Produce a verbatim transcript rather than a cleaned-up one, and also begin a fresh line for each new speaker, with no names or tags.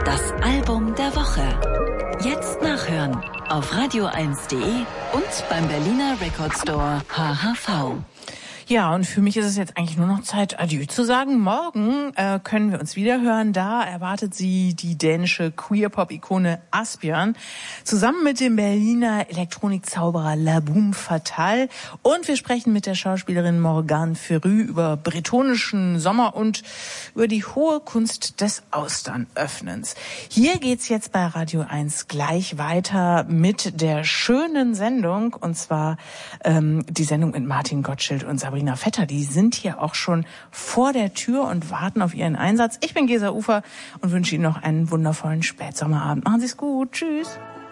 Das Album der Woche. Jetzt nachhören auf radio eins punkt de und beim Berliner Record Store H H V.
Ja, und für mich ist es jetzt eigentlich nur noch Zeit, Adieu zu sagen. Morgen äh, können wir uns wieder hören. Da erwartet sie die dänische Queer-Pop-Ikone Asbjørn zusammen mit dem Berliner Elektronikzauberer La Boum Fatale. Und wir sprechen mit der Schauspielerin Morgane Ferrü über bretonischen Sommer und über die hohe Kunst des Austernöffnens. Hier geht's jetzt bei Radio eins gleich weiter mit der schönen Sendung, und zwar ähm, die Sendung mit Martin Gottschild und Sabrina Vetter. Die sind hier auch schon vor der Tür und warten auf ihren Einsatz. Ich bin Gesa Ufer und wünsche Ihnen noch einen wundervollen Spätsommerabend. Machen Sie es gut. Tschüss.